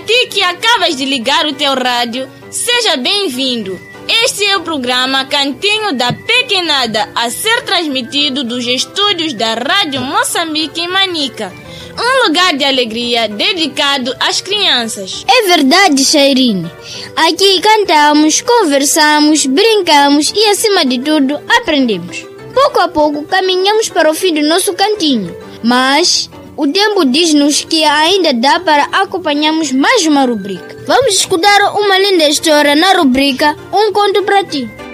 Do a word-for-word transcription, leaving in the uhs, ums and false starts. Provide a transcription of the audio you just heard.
ti que acabas de ligar o teu rádio, seja bem-vindo. Este é o programa Cantinho da Pequenada, a ser transmitido dos estúdios da Rádio Moçambique em Manica. Um lugar de alegria dedicado às crianças. É verdade, Chairine. Aqui cantamos, conversamos, brincamos e, acima de tudo, aprendemos. Pouco a pouco caminhamos para o fim do nosso cantinho, mas o tempo diz-nos que ainda dá para acompanharmos mais uma rubrica. Vamos escutar uma linda história na rubrica Um Conto para Ti.